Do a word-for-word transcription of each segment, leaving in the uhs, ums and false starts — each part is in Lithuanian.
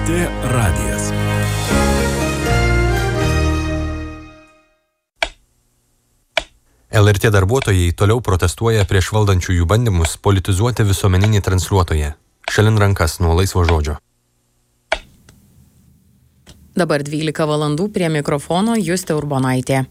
T radijas. L R T darbuotojai toliau protestuoja prieš valdančiųjų bandymus politizuoti visuomeninį transliuotoją. Šalin rankas nuo laisvo žodžio. Dabar dvylika valandų prie mikrofono Justė Urbonaitė.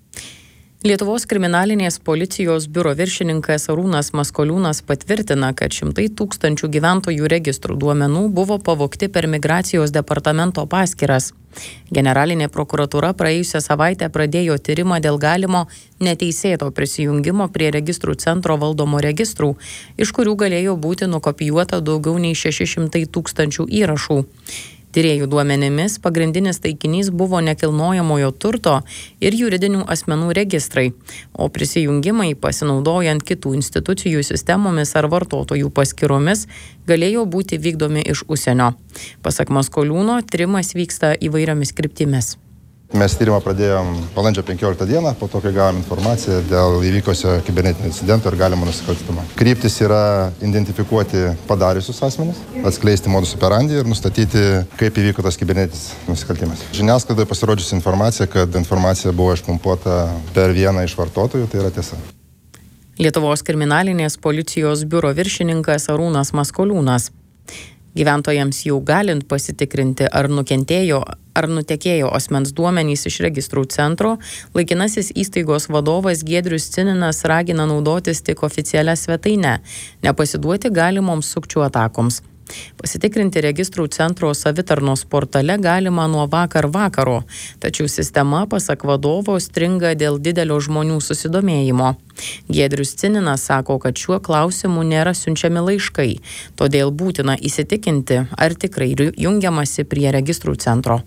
Lietuvos kriminalinės policijos biuro viršininkas Arūnas Maskoliūnas patvirtina, kad šimtai tūkstančių gyventojų registrų duomenų buvo pavogti per migracijos departamento paskyras. Generalinė prokuratūra praėjusią savaitę pradėjo tyrimą dėl galimo neteisėto prisijungimo prie registrų centro valdomų registrų, iš kurių galėjo būti nukopijuota daugiau nei šeši šimtai tūkstančių įrašų. Tyrėjų duomenimis pagrindinis taikinys buvo nekilnojamojo turto ir juridinių asmenų registrai, o prisijungimai, pasinaudojant kitų institucijų sistemomis ar vartotojų paskyromis, galėjo būti vykdomi iš užsienio. Pasak Maskoliūno, tyrimas vyksta įvairiomis kryptimis. Mes tyrimą pradėjom balandžio penkioliktą dieną, po to, kai gavom informaciją dėl įvykusio kibernetinio incidento ir galimo nusikaltimo. Kryptis yra identifikuoti padariusius asmenis, atskleisti modus operandi ir nustatyti, kaip įvyko tas kibernetinis nusikaltimas. Žiniasklaidoje pasirodžiusi informacija, kad informacija buvo išpumpuota per vieną iš vartotojų, tai yra tiesa. Lietuvos kriminalinės policijos biuro viršininkas Arūnas Maskoliūnas. Gyventojams jau galint pasitikrinti, ar nukentėjo, ar nutekėjo asmens duomenys iš registrų centro, laikinasis įstaigos vadovas Giedrius Cininas ragina naudotis tik oficialią svetainę, nepasiduoti galimoms sukčių atakoms. Pasitikrinti registrų centro savitarnos portale galima nuo vakar vakaro, tačiau sistema, pasak vadovo, stringa dėl didelio žmonių susidomėjimo. Giedrius Cininas sako, kad šiuo klausimu nėra siunčiami laiškai, todėl būtina įsitikinti, ar tikrai jungiamasi prie registrų centro.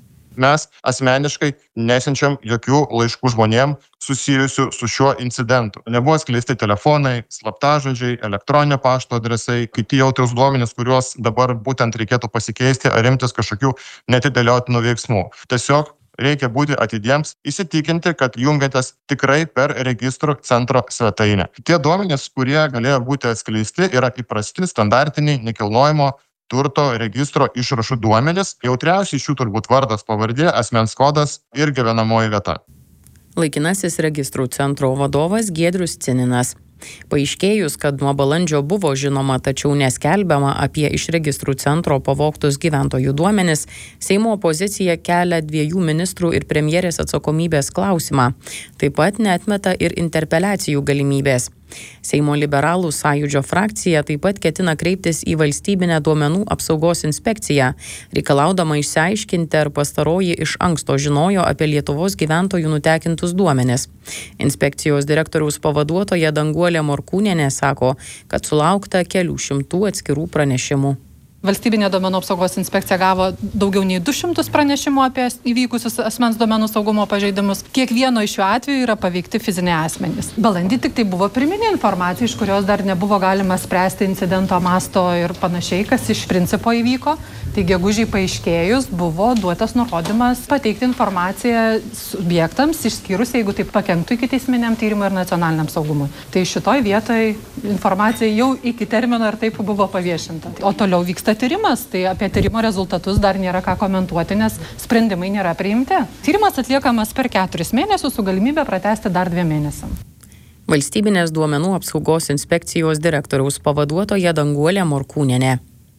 Mes asmeniškai nesiunčiam jokių laiškų žmonėm susijusių su šiuo incidentu. Nebuvo skleisti telefonai, slaptažodžiai, elektroninio pašto adresai, kiti jautrūs duomenys, kuriuos dabar būtent reikėtų pasikeisti ar imtis kažkokių neatidėliotinų veiksmų. Tiesiog reikia būti atidiems, įsitikinti, kad jungiatės tikrai per registrų centro svetainę. Tie duomenys, kurie galėjo būti atskleisti, yra įprasti standartiniai nekilnojamo turto registro išrašų duomenys, jautriausiai iš jų turbūt vardas, pavardė, asmens kodas ir gyvenamoji vieta. Laikinasis registrų centro vadovas Giedrius Cininas. Paaiškėjus, kad nuo balandžio buvo žinoma, tačiau neskelbiama apie iš registrų centro pavogtus gyventojų duomenis, Seimo opozicija kelia dviejų ministrų ir premjerės atsakomybės klausimą. Taip pat neatmeta ir interpeliacijų galimybės. Seimo liberalų sąjūdžio frakcija taip pat ketina kreiptis į valstybinę duomenų apsaugos inspekciją, reikalaudama išsiaiškinti, ar pastaroji iš anksto žinojo apie Lietuvos gyventojų nutekintus duomenis. Inspekcijos direktoriaus pavaduotoja Danguolė Morkūnienė sako, kad sulaukta kelių šimtų atskirų pranešimų. Valstybinė duomenų apsaugos inspekcija gavo daugiau nei du šimtus pranešimų apie įvykusius asmens duomenų saugumo pažeidimus. Kiekvieno iš šių atvejų yra paveikti fiziniai asmenys. Balandį tik tai buvo pirminė informacija, iš kurios dar nebuvo galima spręsti incidento masto ir panašiai, kas iš principo įvyko. Tai gegužį paaiškėjus buvo duotas nurodymas pateikti informaciją subjektams, išskyrus, jeigu tai pakenktų ikiteisminiam tyrimui ir nacionaliniam saugumui. Tai šitoj vietoj informacija jau iki termino ir taip buvo paviešinta. O toliau vyksta tyrimas, tai apie tyrimo rezultatus dar nėra ką komentuoti, nes sprendimai nėra priimti. Tyrimas atliekamas per keturis mėnesius su galimybė pratęsti dar dviem mėnesiam. Valstybinės duomenų apsaugos inspekcijos direktoriaus pavaduotoja Danguolė Morkūnienė.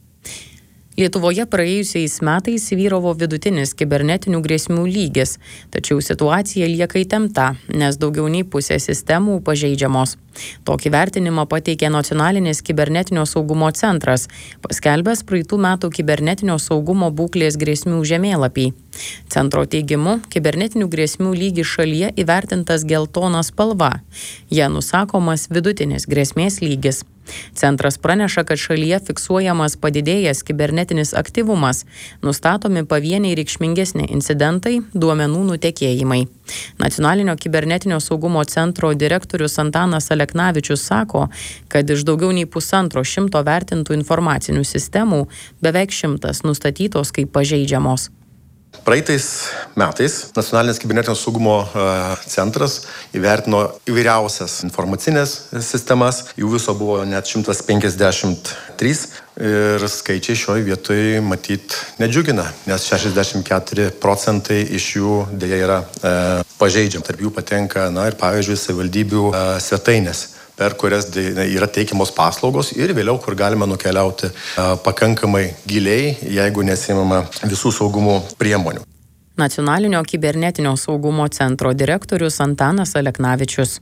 Lietuvoje praėjusiais metais vyravo vidutinis kibernetinių grėsmių lygis, tačiau situacija lieka įtempta, nes daugiau nei pusė sistemų pažeidžiamos. Tokį vertinimą pateikė Nacionalinis kibernetinio saugumo centras, paskelbęs praeitų metų kibernetinio saugumo būklės grėsmių žemėlapį. Centro teigimu, kibernetinių grėsmių lygis šalyje įvertintas geltona spalva. Ja nusakomas vidutinis grėsmės lygis. Centras praneša, kad šalyje fiksuojamas padidėjęs kibernetinis aktyvumas, nustatomi pavieniai reikšmingesni incidentai, duomenų nutekėjimai. Nacionalinio kibernetinio saugumo centro direktorius Antanas Aleknavičius sako, kad iš daugiau nei pusantro šimto vertintų informacinių sistemų beveik šimtas nustatytos kaip pažeidžiamos. Praeitais metais Nacionalinis kibernetinio saugumo centras įvertino įvairiausias informacinės sistemas, jų viso buvo net šimtas penkiasdešimt trys ir skaičiai šioje vietoje matyt nedžiugina, nes šešiasdešimt keturi procentai iš jų dėja yra e, pažeidžiami. Tarp jų patenka, na ir pavyzdžiui, savivaldybių e, svetainės, per kurias yra teikiamos paslaugos ir vėliau, kur galima nukeliauti pakankamai giliai, jeigu nesimama visų saugumo priemonių. Nacionalinio kibernetinio saugumo centro direktorius Antanas Aleknavičius.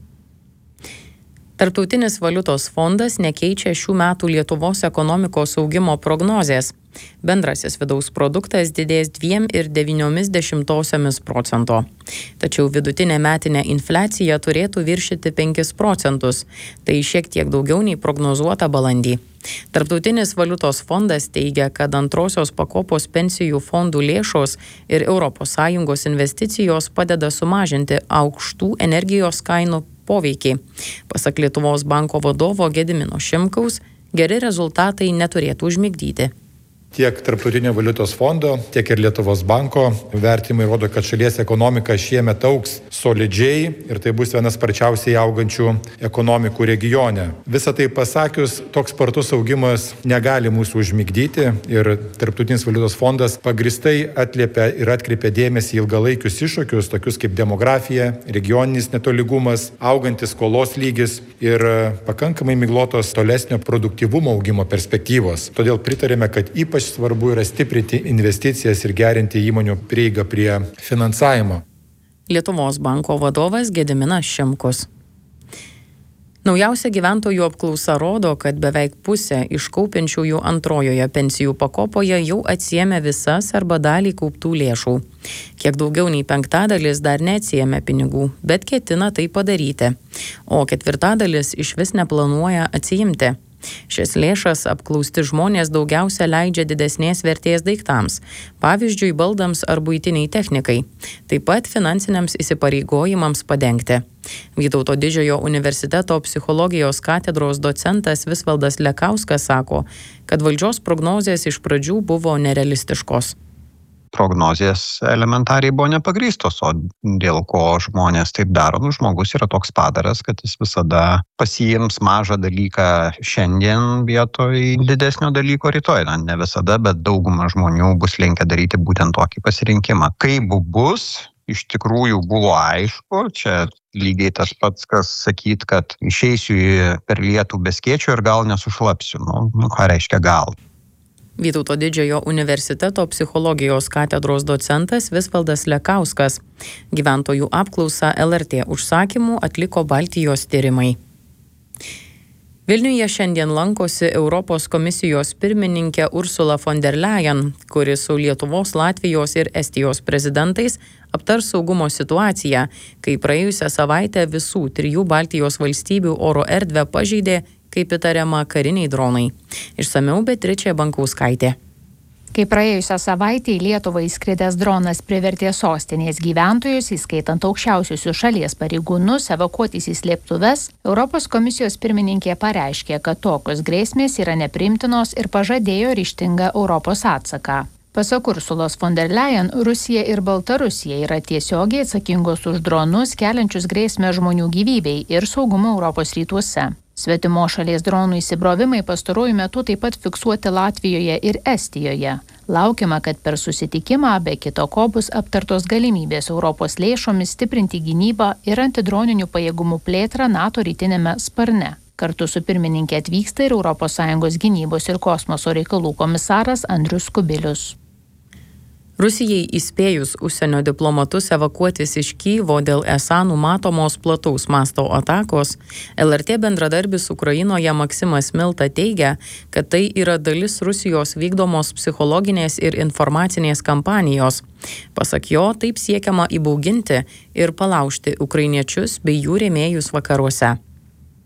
Tarptautinis valiutos fondas nekeičia šių metų Lietuvos ekonomikos augimo prognozės. Bendrasis vidaus produktas didės dviem ir devyniomis dešimtosiomis procento. Tačiau vidutinė metinė infliacija turėtų viršyti penkis procentus. Tai šiek tiek daugiau nei prognozuota balandį. Tarptautinis valiutos fondas teigia, kad antrosios pakopos pensijų fondų lėšos ir Europos Sąjungos investicijos padeda sumažinti aukštų energijos kainų poveikį. Pasak Lietuvos banko vadovo Gedimino Šimkaus, geri rezultatai neturėtų užmigdyti. Tiek Tarptautinio valiutos fondo, tiek ir Lietuvos banko vertimai rodo, kad šalies ekonomika šiemet augs solidžiai ir tai bus vienas sparčiausiai augančių ekonomikų regione. Visą tai pasakius, toks spartus augimas negali mūsų užmigdyti ir Tarptautinis valiutos fondas pagristai atliepia ir atkreipia dėmesį į ilgalaikius iššūkius, tokius kaip demografija, regioninis netolygumas, augantis skolos lygis ir pakankamai miglotos tolesnio produktyvumo augimo perspektyvos. Todėl pritarėme, kad ypač svarbu yra stiprinti investicijas ir gerinti įmonių prieigą prie finansavimo. Lietuvos banko vadovas Gediminas Šimkus. Naujausia gyventojų apklausa rodo, kad beveik pusė iš kaupiančiųjų antrojoje pensijų pakopoje jau atsiėmė visas arba dalį kauptų lėšų. Kiek daugiau nei penktadalis dar neatsiėmė pinigų, bet ketina tai padaryti, o ketvirtadalis išvis neplanuoja atsiimti. Šias lėšas apklausti žmonės daugiausia leidžia didesnės vertės daiktams, pavyzdžiui, baldams ar buitiniai technikai, taip pat finansiniams įsipareigojimams padengti. Vytauto Didžiojo universiteto psichologijos katedros docentas Visvaldas Lekauskas sako, kad valdžios prognozės iš pradžių buvo nerealistiškos. Prognozijas elementariai buvo nepagrįstos, o dėl ko žmonės taip daro, nu, žmogus yra toks padaras, kad jis visada pasiims mažą dalyką šiandien vietoj didesnio dalyko rytoj. Na, ne visada, bet dauguma žmonių bus linkę daryti būtent tokį pasirinkimą. Kaip bus, iš tikrųjų buvo aišku, čia lygiai tas pats, kas sakyt, kad išeisiu per lietų be skėčio ir gal nesušlapsiu. Nu, nu ką reiškia gal? Vytauto Didžiojo universiteto psichologijos katedros docentas Visvaldas Lekauskas. Gyventojų apklausą L R T užsakymų atliko Baltijos tyrimai. Vilniuje šiandien lankosi Europos komisijos pirmininkė Ursula von der Leyen, kuri su Lietuvos, Latvijos ir Estijos prezidentais aptars saugumo situaciją, kai praėjusią savaitę visų trijų Baltijos valstybių oro erdvę pažeidė, kaip įtariama, kariniai dronai. Išsamiau Beatričė Bankauskaitė. Kai praėjusią savaitę į Lietuvą įskridęs dronas privertė sostinės gyventojus, įskaitant aukščiausiusius šalies pareigūnus, evakuotis į slėptuves, Europos komisijos pirmininkė pareiškė, kad tokios grėsmės yra nepriimtinos ir pažadėjo ryžtingą Europos atsaką. Pasak Ursulos von der Leyen, Rusija ir Baltarusija yra tiesiogiai atsakingos už dronus, keliančius grėsmę žmonių gyvybei ir saugumą Europos rytuose. Svetimo šalies dronų įsibrovimai pastaruoju metu taip pat fiksuoti Latvijoje ir Estijoje. Laukiama, kad per susitikimą be kito ko bus aptartos galimybės Europos lėšomis stiprinti gynybą ir antidroninių pajėgumų plėtrą NATO rytinėme sparne. Kartu su pirmininkė atvyksta ir Europos Sąjungos gynybos ir kosmoso reikalų komisaras Andrius Kubilius. Rusijai įspėjus užsienio diplomatus evakuotis iš Kyjivo dėl esą numatomos plataus masto atakos, L R T bendradarbis Ukrainoje Maksimas Milta teigia, kad tai yra dalis Rusijos vykdomos psichologinės ir informacinės kampanijos. Pasak jo, taip siekiama įbauginti ir palaužti ukrainiečius bei jų rėmėjus vakaruose.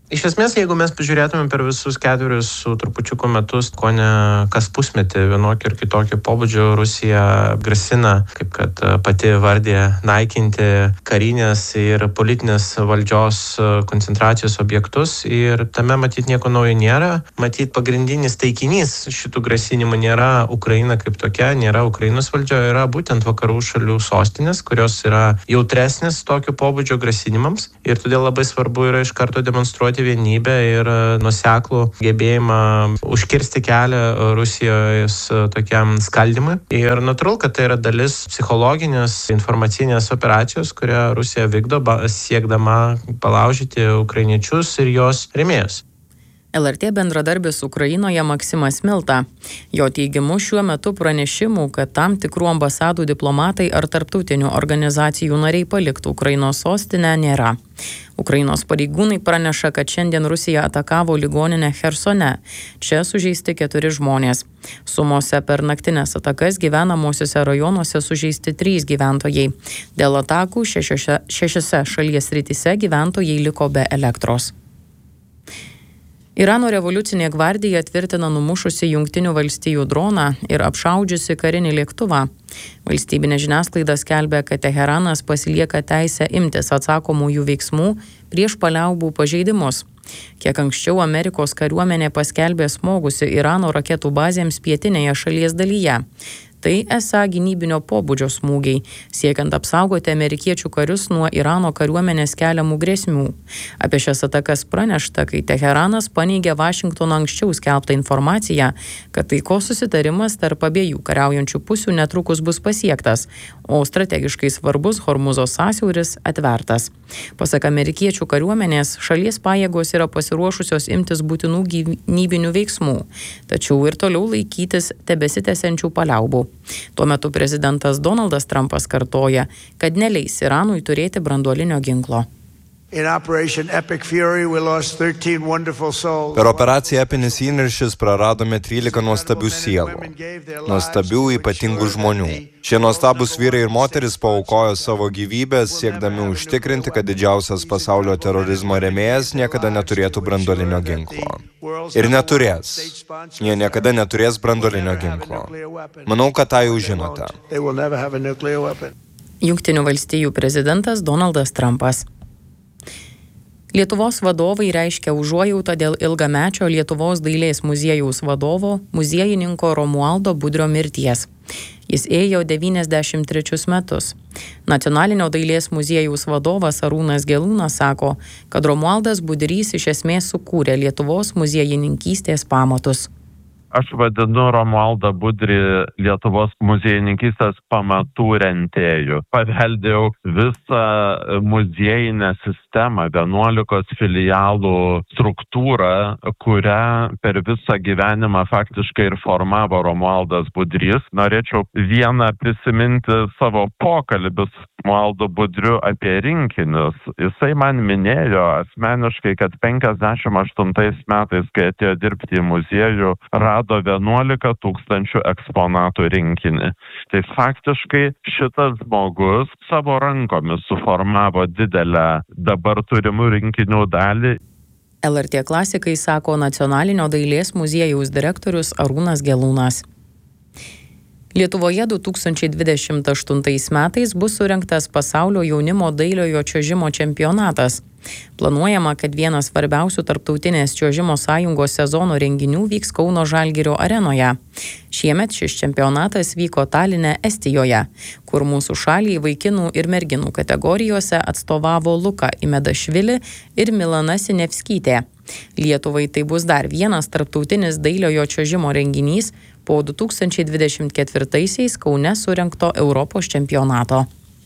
Iš esmės, jeigu mes pažiūrėtume per visus ketverius su trupučiuku metus, ko ne kas pusmetį vienokį ir kitokį pobūdžio, Rusija grasina, kaip kad pati vardė, naikinti karinės ir politinės valdžios koncentracijos objektus ir tame matyt nieko naujo nėra. Matyt, pagrindinis taikinys šitų grasinimų nėra Ukraina kaip tokia, nėra Ukrainos valdžia, yra būtent vakarų šalių sostinės, kurios yra jautresnės tokio pobūdžio grasinimams ir todėl labai svarbu yra iš karto demonstruoti vienybę ir nuoseklų gebėjimą užkirsti kelią Rusijos tokiam skaldymui. Ir natūralu, kad tai yra dalis psichologinės informacinės operacijos, kurią Rusija vykdo siekdama palaužyti ukrainiečius ir jos rėmėjus. L R T bendradarbis Ukrainoje Maksimas Milta. Jo teigimu šiuo metu pranešimų, kad tam tikrų ambasadų diplomatai ar tarptautinių organizacijų nariai paliktų Ukrainos sostinę, nėra. Ukrainos pareigūnai praneša, kad šiandien Rusija atakavo ligoninę Chersone. Čia sužeisti keturi žmonės. Sumose per naktinės atakas gyvenamosiuose rajonuose sužeisti trys gyventojai. Dėl atakų šešiose, šešiose šalies srityse gyventojai liko be elektros. Irano revoliucinė gvardija tvirtina numušusi Jungtinių valstijų droną ir apšaudžiusi karinį lėktuvą. Valstybinė žiniasklaida skelbia, kad Teheranas pasilieka teisę imtis atsakomųjų veiksmų prieš paliaubų pažeidimus. Kiek anksčiau Amerikos kariuomenė paskelbė smogusi Irano raketų bazėms pietinėje šalies dalyje. Tai esą gynybinio pobūdžio smūgiai, siekiant apsaugoti amerikiečių karius nuo Irano kariuomenės keliamų grėsmių. Apie šias atakas pranešta, kai Teheranas paneigė Vašingtono anksčiau skelbtą informaciją, kad taikos susitarimas tarp abiejų kariaujančių pusių netrukus bus pasiektas, o strategiškai svarbus Hormuzo sąsiauris atvertas. Pasak amerikiečių kariuomenės, šalies pajėgos yra pasiruošusios imtis būtinų gynybinių veiksmų, tačiau ir toliau laikytis tebesitęsiančių paliaubų. Tuo metu prezidentas Donaldas Trumpas kartoja, kad neleis Iranui turėti branduolinio ginklo. Per operaciją Epinis įniršis praradome trylika nuostabių sielų, nuostabių ypatingų žmonių. Šie nuostabūs vyrai ir moteris paaukojo savo gyvybės, siekdami užtikrinti, kad didžiausias pasaulio terorizmo rėmėjas niekada neturėtų branduolinio ginklo. Ir neturės. Jie niekada neturės branduolinio ginklo. Manau, kad tą jau žinote. Jungtinių valstijų prezidentas Donaldas Trumpas. Lietuvos vadovai reiškia užuojautą dėl ilgamečio Lietuvos dailės muziejaus vadovo, muziejininko Romualdo Budrio mirties. Jis ėjo devyniasdešimt trečius metus. Nacionalinio dailės muziejaus vadovas Arūnas Gelūnas sako, kad Romualdas Budrys iš esmės sukūrė Lietuvos muziejininkystės pamatus. Aš vadinu Romualdą Budrį Lietuvos muziejininkystės pamatų rentėjų. Paveldėjau visą muziejinę sistemą, vienuolikos filialų struktūrą, kurią per visą gyvenimą faktiškai ir formavo Romualdas Budrys. Norėčiau vieną prisiminti savo pokalbį su Romualdu Budriu apie rinkinius. Jisai man minėjo asmeniškai, kad penkiasdešimt aštuntais metais, kai atėjo dirbti į muziejų, rado vienuolika tūkstančių eksponatų rinkinį. Tai faktiškai šitas žmogus savo rankomis suformavo didelę dabar turimų rinkinių dalį. L R T klasikai sako Nacionalinio dailės muziejaus direktorius Arūnas Gelūnas. Lietuvoje du tūkstančiai dvidešimt aštuntais metais bus surengtas pasaulio jaunimo dailiojo čiuožimo čempionatas. Planuojama, kad vienas svarbiausių tarptautinės čiuožimo sąjungos sezono renginių vyks Kauno Žalgirio arenoje. Šiemet šis čempionatas vyko Taline, Estijoje, kur mūsų šaliai vaikinų ir merginų kategorijose atstovavo Luka Imedašvili ir Milana Sinevskytė. Lietuvai tai bus dar vienas tarptautinis dailiojo čiuožimo renginys po du tūkstančiai dvidešimt ketvirtaisiais Kaune surengto Europos čempionato.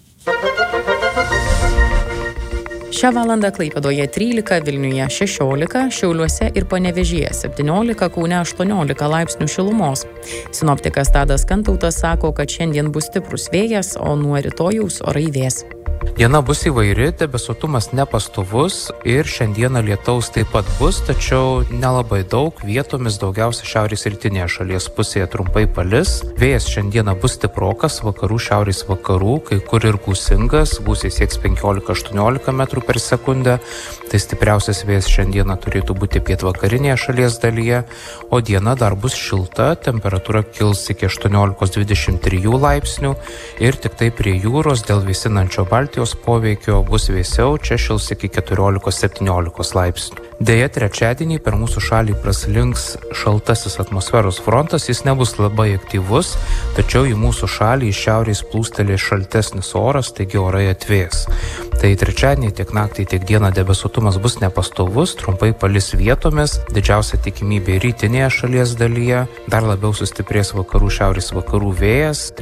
Šią valandą Klaipėdoje trylika, Vilniuje šešiolika, Šiauliuose ir Panevėžyje septyniolika, Kaune aštuoniolika laipsnių šilumos. Sinoptikas Tadas Kantautas sako, kad šiandien bus stiprus vėjas, o nuo rytojaus orai vės. Diena bus įvairi, debesuotumas nepastovus ir šiandieną lietaus taip pat bus, tačiau nelabai daug, vietomis daugiausia šiaurės rytinėje šalies pusėje trumpai palis. Vėjas šiandieną bus stiprokas, vakarų šiaurės vakarų, kai kur ir gūsingas, gūsiai sieks penkiolika aštuoniolika metrų per sekundę. Tai stipriausias vėjas šiandieną turėtų būti pietvakarinėje šalies dalyje, o diena dar bus šilta, temperatūra kils iki aštuoniolikos dvidešimt trijų laipsnių ir tik tai prie jūros dėl vėsinančio Baltijos poveikio bus vėsiau, čia šils iki keturiolikos septyniolikos laipsnių. Deja, trečiadienį per mūsų šalį praslinks šaltasis atmosferos frontas, jis nebus labai aktyvus, tačiau į mūsų šalį iš šiaurės plūstelės šaltesnis oras, taigi orai atvės. Tai trečiadienį tiek naktį, tiek dieną debesuotumas bus nepastovus, trumpai palis vietomis, didžiausia tikimybė rytinėje šalies dalyje, dar labiau sustiprės vakarų šiaurės vakarų vėjas.